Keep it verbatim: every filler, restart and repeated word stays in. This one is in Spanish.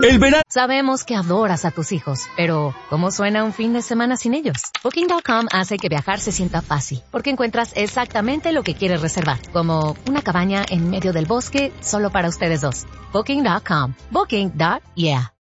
El verano. Sabemos que adoras a tus hijos, pero ¿cómo suena un fin de semana sin ellos? Booking punto com hace que viajar se sienta fácil, porque encuentras exactamente lo que quieres reservar, como una cabaña en medio del bosque solo para ustedes dos. Booking punto com. Booking. Yeah.